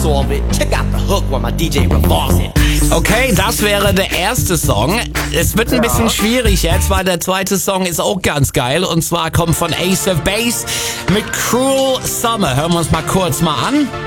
solve it. Check out the hook while my DJ revolves it. Okay, das wäre der erste Song. Es wird ein bisschen schwierig jetzt, weil der zweite Song ist auch ganz geil. Und zwar kommt von Ace of Base mit Cruel Summer. Hören wir uns mal kurz an.